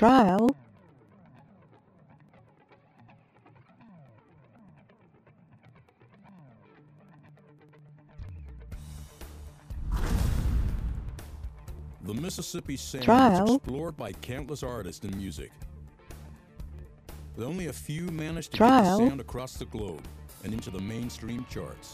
Trial. The Mississippi sound Trial. is explored by countless artists in music. But only a few managed to Trial. get the sound across the globe and into the mainstream charts.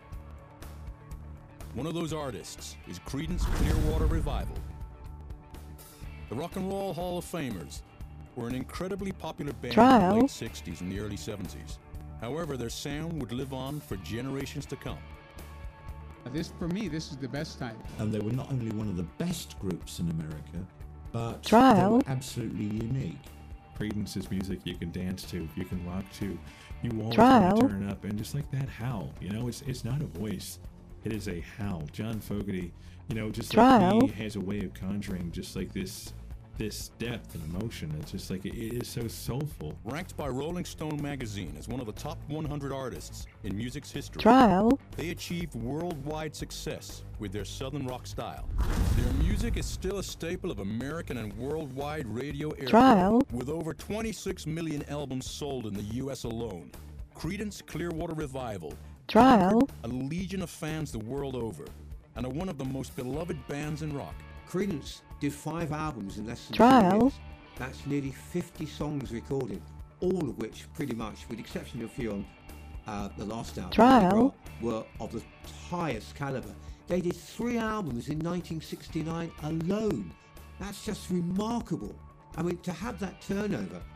One of those artists is Creedence Clearwater Revival. The Rock and Roll Hall of Famers were an incredibly popular band Trial. in the late 60s and the early 70s. However, their sound would live on for generations to come. For me, this is the best time. And they were not only one of the best groups in America, but Trial. they were absolutely unique. Creedence's music you can dance to, you can rock to, you always Trial. want to turn up, and just like that howl, it's not a voice, it is a howl. John Fogerty, just Trial. like he has a way of conjuring just like this depth and emotion. It's just like it is so soulful. Ranked by Rolling Stone magazine as one of the top 100 artists in music's history, Trial. they achieved worldwide success with their southern rock style. Their music is still a staple of American and worldwide radio airplay, Trial. with over 26 million albums sold in the U.S. alone. Creedence Clearwater Revival, Trial. a legion of fans the world over, and are one of the most beloved bands in rock. Creedence did 5 albums in less than 2 Trial. years. That's nearly 50 songs recorded, all of which pretty much, with the exception of a few on the last album, Trial. were of the highest caliber. They did 3 albums in 1969 alone. That's just remarkable. I mean, to have that turnover